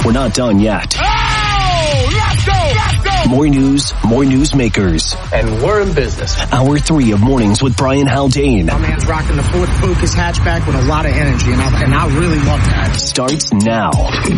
We're not done yet. Oh, let's go! More news, more newsmakers. And we're in business. Hour 3 of Mornings with Brian Haldane. My man's rocking the Ford Focus hatchback with a lot of energy, and I really love that. Starts now.